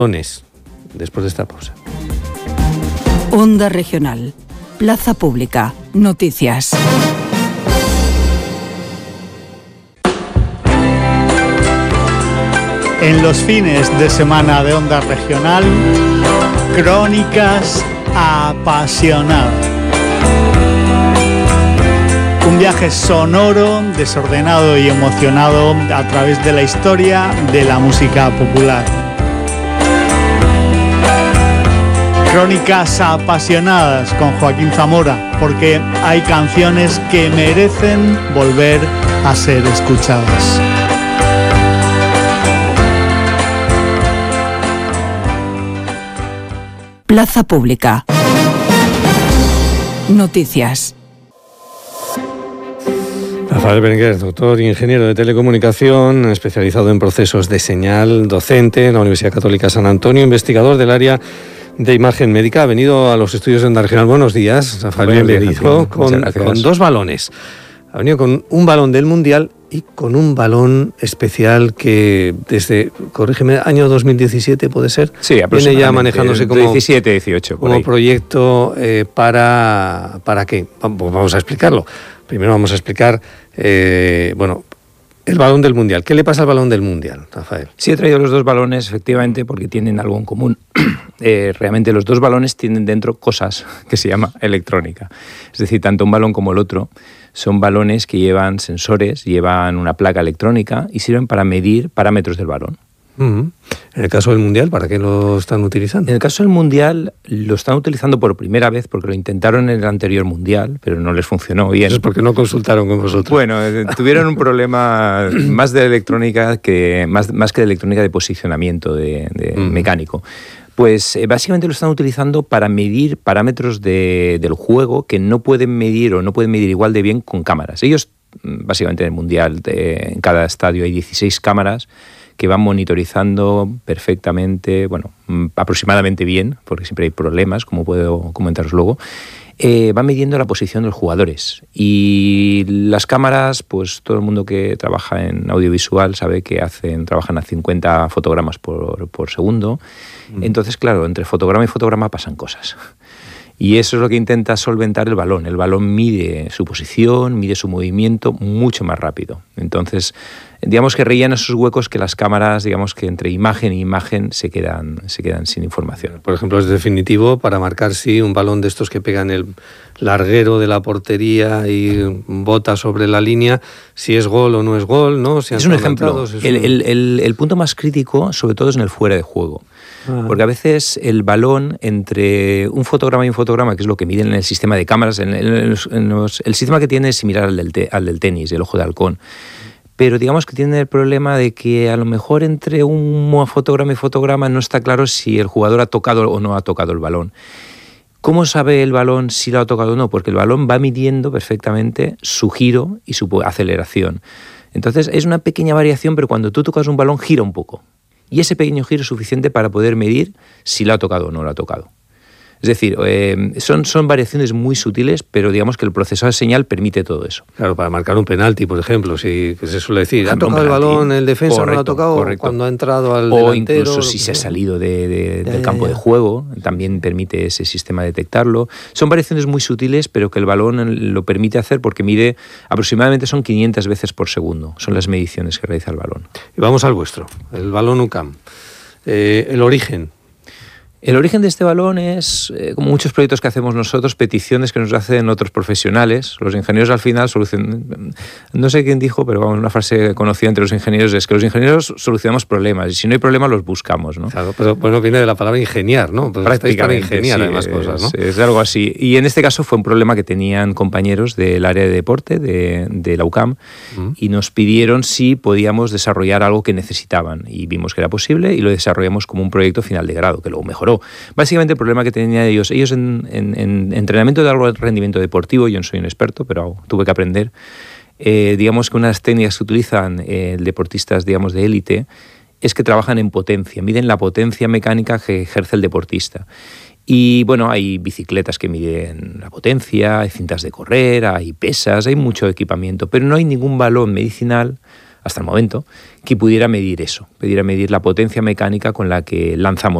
balones, después de esta pausa. Onda Regional, Plaza Pública, Noticias. En los fines de semana de Onda Regional, Crónicas Apasionadas. Un viaje sonoro, desordenado y emocionado a través de la historia de la música popular. Crónicas Apasionadas con Joaquín Zamora, porque hay canciones que merecen volver a ser escuchadas. Plaza Pública. Noticias. Rafael Berenguer, doctor ingeniero de telecomunicación, especializado en procesos de señal, docente en la Universidad Católica San Antonio, investigador del área de imagen médica. Ha venido a los estudios de Onda Regional. Buenos días, Rafael. Bienvenido con dos balones. Ha venido con un balón del Mundial y con un balón especial que desde, corrígeme, año 2017 puede ser. Sí, aproximadamente. Viene ya manejándose como 17, 18. Como proyecto ¿para qué? Vamos a explicarlo. Primero vamos a explicar, el balón del Mundial. ¿Qué le pasa al balón del Mundial, Rafael? Sí, he traído los dos balones, efectivamente, porque tienen algo en común. Realmente los dos balones tienen dentro cosas que se llama electrónica. Es decir, tanto un balón como el otro son balones que llevan sensores, llevan una placa electrónica y sirven para medir parámetros del balón. En el caso del Mundial, ¿para qué lo están utilizando? En el caso del Mundial lo están utilizando por primera vez porque lo intentaron en el anterior Mundial, pero no les funcionó bien. Eso es porque no consultaron con vosotros. Bueno, tuvieron un problema más de electrónica más que de electrónica de posicionamiento mecánico. Pues básicamente lo están utilizando para medir parámetros del juego que no pueden medir o no pueden medir igual de bien con cámaras. Ellos, básicamente en el Mundial, en cada estadio hay 16 cámaras que van monitorizando perfectamente, aproximadamente bien, porque siempre hay problemas, como puedo comentaros luego, van midiendo la posición de los jugadores. Y las cámaras, pues todo el mundo que trabaja en audiovisual sabe que trabajan a 50 fotogramas por segundo. Entonces, claro, entre fotograma y fotograma pasan cosas. Y eso es lo que intenta solventar el balón. El balón mide su posición, mide su movimiento mucho más rápido. Entonces, digamos que rellenan esos huecos que las cámaras, digamos que entre imagen e imagen se quedan sin información. Por ejemplo, es definitivo para marcar si un balón de estos que pegan el larguero de la portería y bota sobre la línea, si es gol o no es gol, ¿no? Si es un ejemplo. El punto más crítico, sobre todo, es en el fuera de juego. Porque a veces el balón entre un fotograma y un fotograma, que es lo que miden en el sistema de cámaras, el sistema que tiene es similar al del tenis, el ojo de halcón. Pero digamos que tiene el problema de que a lo mejor entre un fotograma y fotograma no está claro si el jugador ha tocado o no ha tocado el balón. ¿Cómo sabe el balón si lo ha tocado o no? Porque el balón va midiendo perfectamente su giro y su aceleración. Entonces es una pequeña variación, pero cuando tú tocas un balón gira un poco. Y ese pequeño giro es suficiente para poder medir si lo ha tocado o no lo ha tocado. Es decir, son variaciones muy sutiles, pero digamos que el procesador de señal permite todo eso. Claro, para marcar un penalti, por ejemplo, si se suele decir, ha tocado el balón el defensa, correcto, no lo ha tocado cuando ha entrado al delantero. O incluso si se ha salido del campo de juego, también permite ese sistema detectarlo. Son variaciones muy sutiles, pero que el balón lo permite hacer porque mide aproximadamente son 500 veces por segundo. Son las mediciones que realiza el balón. Y vamos al vuestro, el balón UCAM. El origen. El origen de este balón es, como muchos proyectos que hacemos nosotros, peticiones que nos hacen otros profesionales. Los ingenieros al final solucionan... No sé quién dijo, pero vamos, una frase conocida entre los ingenieros es que los ingenieros solucionamos problemas y si no hay problemas los buscamos, ¿no? Claro, pero bueno, viene de la palabra ingeniar, ¿no? Pues prácticamente para ingeniar, sí, además cosas, ¿no? Es algo así. Y en este caso fue un problema que tenían compañeros del área de deporte de la UCAM y nos pidieron si podíamos desarrollar algo que necesitaban y vimos que era posible y lo desarrollamos como un proyecto final de grado, que luego mejoró. Básicamente el problema que tenían ellos en entrenamiento de alto rendimiento deportivo, yo no soy un experto, pero tuve que aprender, digamos que unas técnicas que utilizan deportistas, digamos, de élite, es que trabajan en potencia, miden la potencia mecánica que ejerce el deportista. Y bueno, hay bicicletas que miden la potencia, hay cintas de correr, hay pesas, hay mucho equipamiento, pero no hay ningún balón medicinal hasta el momento, que pudiera medir eso, pudiera medir la potencia mecánica con la que lanzamos